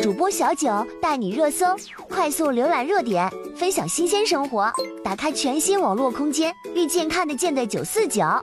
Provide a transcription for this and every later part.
主播小九带你热搜，快速浏览热点，分享新鲜生活，打开全新网络空间，遇见看得见的949。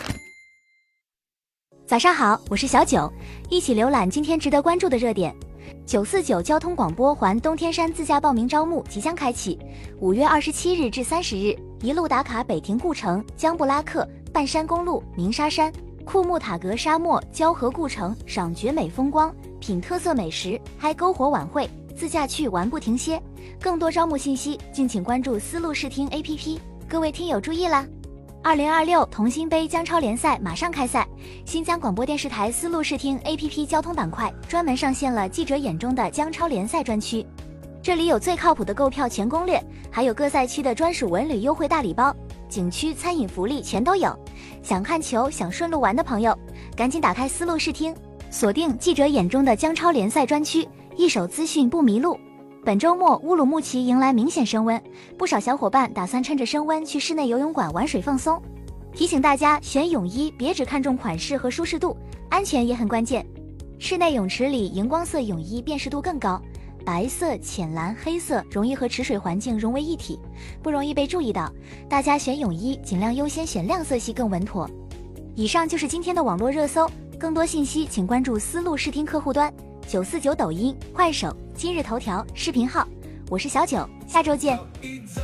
早上好，我是小九，一起浏览今天值得关注的热点。949交通广播环东天山自驾报名招募即将开启，5月27日至30日，一路打卡北亭故城、江布拉克、半山公路、鸣沙山、库木塔格沙漠、交河故城，赏绝美风光，品特色美食，嗨篝火晚会，自驾去玩不停歇。更多招募信息，敬请关注丝路视听 APP。各位听友注意啦！2026同心杯江超联赛马上开赛，新疆广播电视台丝路视听 APP 交通板块专门上线了记者眼中的江超联赛专区，这里有最靠谱的购票全攻略，还有各赛区的专属文旅优惠大礼包，景区餐饮福利全都有。想看球想顺路玩的朋友，赶紧打开丝路视听，锁定记者眼中的江超联赛专区，一手资讯不迷路。本周末乌鲁木齐迎来明显升温，不少小伙伴打算趁着升温去室内游泳馆玩水放松。提醒大家选泳衣别只看重款式和舒适度，安全也很关键。室内泳池里荧光色泳衣辨识度更高，白色、浅蓝、黑色容易和池水环境融为一体，不容易被注意到。大家选泳衣尽量优先选亮色系更稳妥。以上就是今天的网络热搜，更多信息请关注丝路视听客户端、949抖音、快手、今日头条视频号。我是小九，下周见。